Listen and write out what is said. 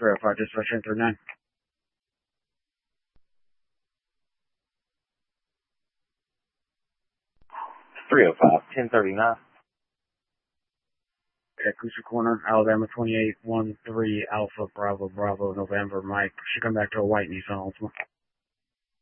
305, dispatch 1039. 305, 1039. Okay, Coosa Corner, Alabama 2813 Alpha Bravo Bravo November Mike. Should come back to a white Nissan Altima.